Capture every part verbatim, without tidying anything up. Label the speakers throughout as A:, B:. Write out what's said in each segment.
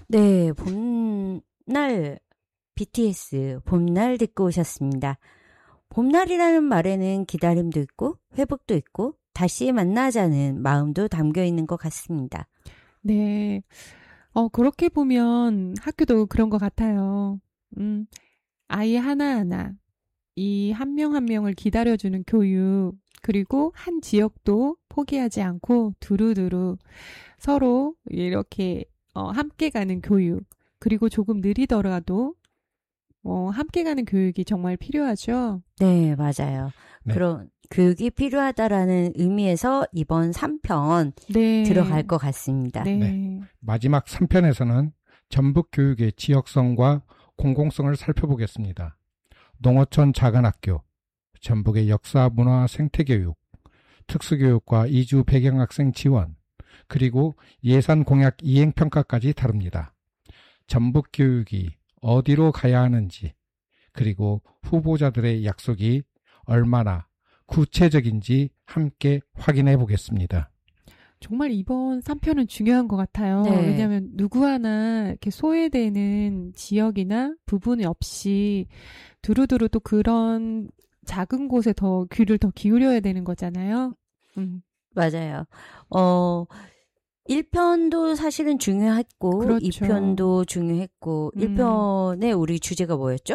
A: 네, 봄날 비티에스 봄날 듣고 오셨습니다. 봄날이라는 말에는 기다림도 있고 회복도 있고 다시 만나자는 마음도 담겨 있는 것 같습니다.
B: 네, 어 그렇게 보면 학교도 그런 것 같아요. 음, 아이 하나하나 이 한 명 한 명을 기다려주는 교육, 그리고 한 지역도 포기하지 않고 두루두루 서로 이렇게 어, 함께 가는 교육, 그리고 조금 느리더라도 어, 함께 가는 교육이 정말 필요하죠.
A: 네, 맞아요.
C: 네.
A: 그런 교육이 필요하다라는 의미에서 이번 삼 편
B: 네.
A: 들어갈 것 같습니다.
B: 네.
C: 네. 마지막 삼 편에서는 전북 교육의 지역성과 공공성을 살펴보겠습니다. 농어촌 작은학교, 전북의 역사, 문화, 생태교육, 특수교육과 이주 배경학생 지원, 그리고 예산 공약 이행평가까지 다룹니다. 전북 교육이 어디로 가야 하는지, 그리고 후보자들의 약속이 얼마나 구체적인지 함께 확인해 보겠습니다.
B: 정말 이번 삼 편은 중요한 것 같아요.
A: 네.
B: 왜냐하면 누구 하나 이렇게 소외되는 지역이나 부분이 없이 두루두루 또 그런 작은 곳에 더 귀를 더 기울여야 되는 거잖아요. 음.
A: 맞아요. 어, 일 편도 사실은 중요했고,
B: 그렇죠.
A: 이 편도 중요했고,
B: 음.
A: 일 편의 우리 주제가 뭐였죠?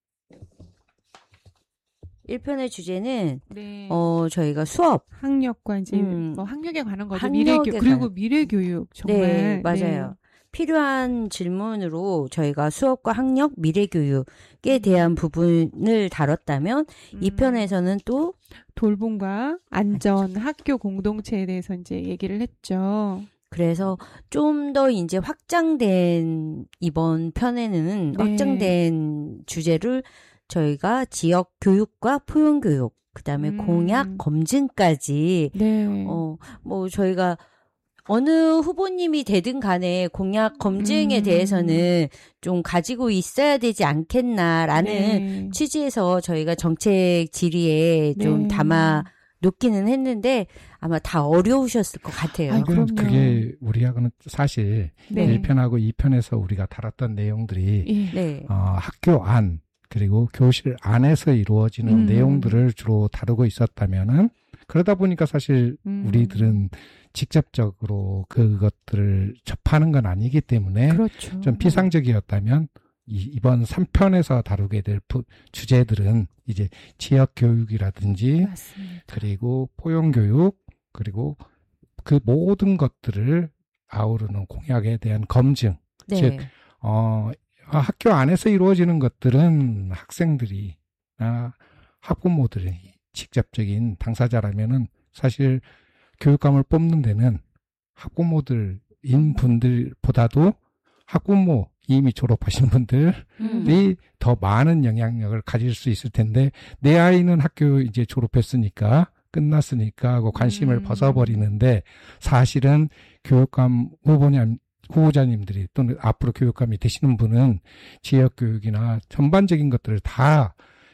A: 일 편의 주제는,
B: 네.
A: 어, 저희가 수업.
B: 학력과 이제
A: 음.
B: 뭐 학력에 관한 거죠.
A: 학력에
B: 미래 교 그리고
A: 관한-
B: 미래 교육 정말.
A: 네, 맞아요.
B: 네.
A: 필요한 질문으로 저희가 수업과 학력, 미래 교육에 대한 부분을 다뤘다면,
B: 음.
A: 이 편에서는 또,
B: 돌봄과 안전, 학교 공동체에 대해서 이제 얘기를 했죠.
A: 그래서 좀 더 이제 확장된, 이번 편에는
B: 네.
A: 확장된 주제를 저희가 지역 교육과 포용 교육, 그 다음에
B: 음.
A: 공약 검증까지,
B: 네.
A: 어, 뭐 저희가 어느 후보님이 되든 간에 공약 검증에
B: 음.
A: 대해서는 좀 가지고 있어야 되지 않겠나라는
B: 네.
A: 취지에서 저희가 정책 질의에 좀
B: 네.
A: 담아 놓기는 했는데 아마 다 어려우셨을 것 같아요.
B: 아,
C: 이건
B: 그럼요.
C: 그게 우리하고는 사실
B: 네.
C: 일 편하고 이 편에서 우리가 다뤘던 내용들이
B: 예.
A: 네.
C: 어, 학교 안 그리고 교실 안에서 이루어지는
B: 음.
C: 내용들을 주로 다루고 있었다면은 그러다 보니까 사실
B: 음.
C: 우리들은 직접적으로 그것들을 접하는 건 아니기 때문에
B: 그렇죠.
C: 좀 비상적이었다면 이, 이번 삼 편에서 다루게 될 부, 주제들은 이제 지역 교육이라든지
B: 맞습니다.
C: 그리고 포용 교육 그리고 그 모든 것들을 아우르는 공약에 대한 검증.
A: 네.
C: 즉, 어, 학교 안에서 이루어지는 것들은 학생들이, 아, 학부모들이 직접적인 당사자라면은 사실 교육감을 뽑는 데는 학부모들인 분들보다도 학부모 이미 졸업하신 분들이
A: 음.
C: 더 많은 영향력을 가질 수 있을 텐데 내 아이는 학교 이제 졸업했으니까 끝났으니까 하고 관심을
B: 음.
C: 벗어버리는데 사실은 교육감 후보님, 후보자님들이 또는 앞으로 교육감이 되시는 분은 지역교육이나 전반적인 것들을 다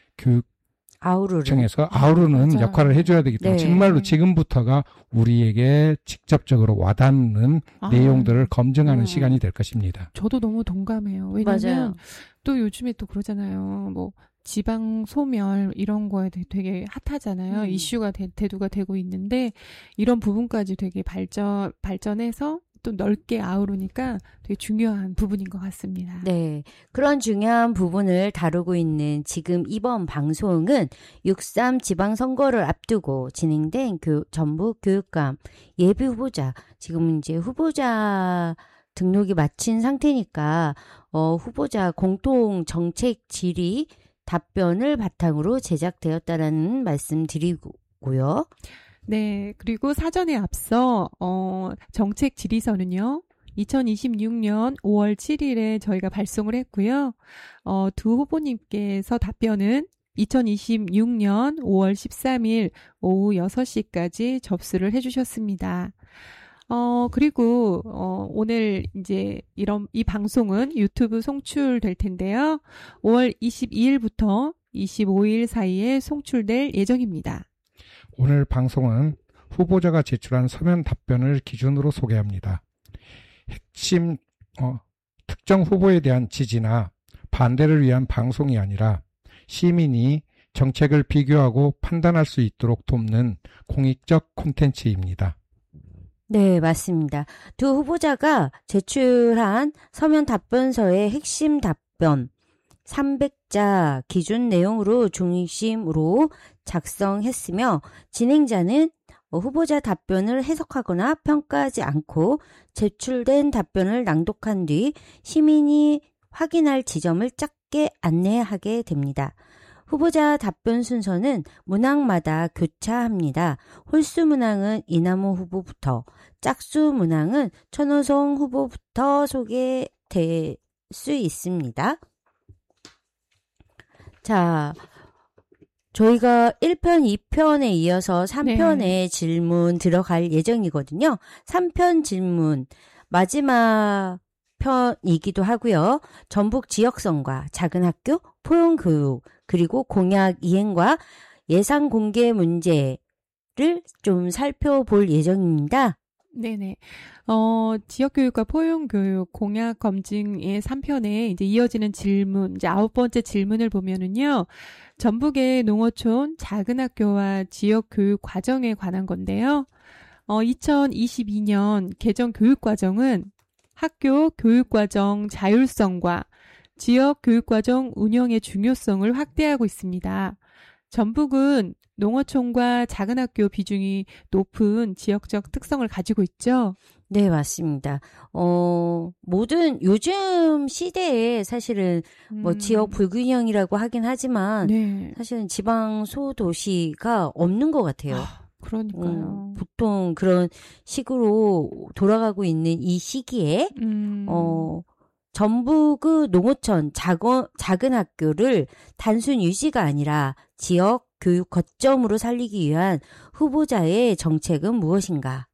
A: 아우르는.
C: 교육청에서 아우르는
B: 맞아요.
C: 역할을 해줘야 되기 때문에
A: 네.
C: 정말로 지금부터가 우리에게 직접적으로 와닿는
B: 아.
C: 내용들을 검증하는
A: 음.
C: 시간이 될 것입니다.
B: 저도 너무 동감해요. 왜냐면
A: 맞아요.
B: 또 요즘에 또 그러잖아요. 뭐 지방 소멸 이런 거에 되게, 되게 핫하잖아요.
A: 음.
B: 이슈가 대, 대두가 되고 있는데 이런 부분까지 되게 발전 발전해서 또 넓게 아우르니까 되게 중요한 부분인 것 같습니다.
A: 네. 그런 중요한 부분을 다루고 있는 지금 이번 방송은 육삼 지방선거를 앞두고 진행된 교, 전북 교육감 예비 후보자, 지금 이제 후보자 등록이 마친 상태니까, 어, 후보자 공통 정책 질의 답변을 바탕으로 제작되었다라는 말씀 드리고요.
B: 네, 그리고 사전에 앞서 어, 정책 질의서는요. 이천이십육 년 오월 칠일에 저희가 발송을 했고요. 어, 두 후보님께서 답변은 이천이십육 년 오월 십삼일 오후 여섯 시까지 접수를 해주셨습니다. 어, 그리고, 어, 오늘 이제 이런, 이 방송은 유튜브 송출될 텐데요. 오월 이십이일부터 이십오일 사이에 송출될 예정입니다.
C: 오늘 방송은 후보자가 제출한 서면 답변을 기준으로 소개합니다. 핵심 어, 특, 특정 후보에 대한 지지나 반대를 위한 방송이 아니라 시민이 정책을 비교하고 판단할 수 있도록 돕는 공익적 콘텐츠입니다.
A: 네, 맞습니다. 두 후보자가 제출한 서면 답변서의 핵심 답변 삼백 자 기준 내용으로 중심으로 작성했으며 진행자는 후보자 답변을 해석하거나 평가하지 않고 제출된 답변을 낭독한 뒤 시민이 확인할 지점을 짧게 안내하게 됩니다. 후보자 답변 순서는 문항마다 교차합니다. 홀수 문항은 이남호 후보부터, 짝수 문항은 천호성 후보부터 소개될 수 있습니다. 자, 저희가 일 편, 이 편에 이어서 삼 편의 네. 질문 들어갈 예정이거든요. 삼 편 질문, 마지막 편이기도 하고요. 전북 지역성과 작은 학교, 포용교육, 그리고 공약 이행과 예산 공개 문제를 좀 살펴볼 예정입니다.
B: 네네. 어, 지역교육과 포용교육 공약 검증의 삼 편에 이제 이어지는 질문, 이제 아홉 번째 질문을 보면은요, 전북의 농어촌 작은 학교와 지역교육 과정에 관한 건데요. 어, 이천이십이 년 개정 교육과정은 학교 교육과정 자율성과 지역 교육과정 운영의 중요성을 확대하고 있습니다. 전북은 농어촌과 작은 학교 비중이 높은 지역적 특성을 가지고 있죠.
A: 네, 맞습니다. 어, 모든 요즘 시대에 사실은 뭐 음. 지역 불균형이라고 하긴 하지만 네. 사실은 지방 소도시가 없는 것 같아요.
B: 아, 그러니까요.
A: 음, 보통 그런 식으로 돌아가고 있는 이 시기에 음. 어, 전북의 농어촌 작은, 작은 학교를 단순 유지가 아니라 지역 교육 거점으로 살리기 위한 후보자의 정책은 무엇인가?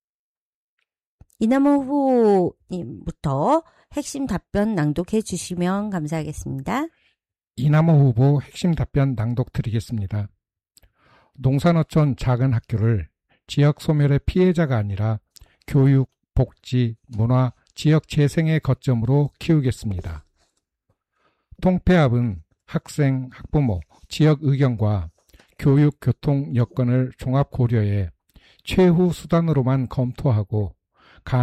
A: 이남호 후보님부터 핵심 답변 낭독해 주시면 감사하겠습니다.
C: 이남호 후보 핵심 답변 낭독 드리겠습니다. 농산어촌 작은 학교를 지역 소멸의 피해자가 아니라 교육, 복지, 문화, 지역 재생의 거점으로 키우겠습니다. 통폐합은 학생, 학부모, 지역 의견과 교육, 교통 여건을 종합 고려해 최후 수단으로만 검토하고